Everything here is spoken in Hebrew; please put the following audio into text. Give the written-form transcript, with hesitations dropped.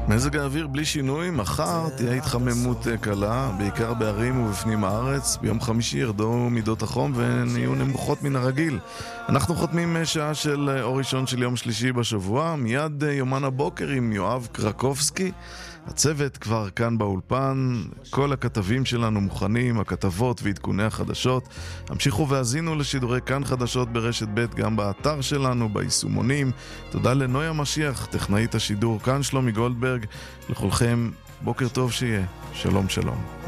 מזג האוויר בלי שינוי, מחר תהיה התחממות קלה, בעיקר בערים ובפנים הארץ. ביום חמישי ירדו מידות החום ונהיו נמוכות מן הרגיל. אנחנו חותמים שעה של אור ראשון של יום שלישי בשבוע, מיד יומן הבוקר עם יואב קרקובסקי. הצוות כבר כאן באולפן, כל הכתבים שלנו מוכנים, הכתבות ועדכוני החדשות. המשיכו והזינו לשידורי כאן חדשות ברשת ב' גם באתר שלנו, ביישומונים. תודה לנויה משיח, טכנאית השידור, כאן שלומי גולדברג. לכולכם בוקר טוב שיהיה, שלום שלום.